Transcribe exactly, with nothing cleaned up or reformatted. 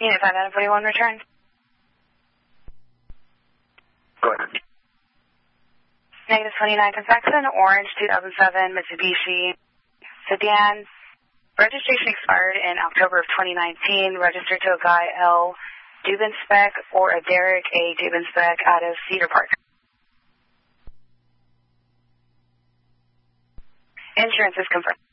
Unit five nine four one, return. Go ahead. Negative twenty-nine, Saxon, orange two thousand seven Mitsubishi sedan. Registration expired in October of twenty nineteen. Registered to a Guy L. Dubenspec or a Derek A. Dubenspec out of Cedar Park. Insurance is confirmed.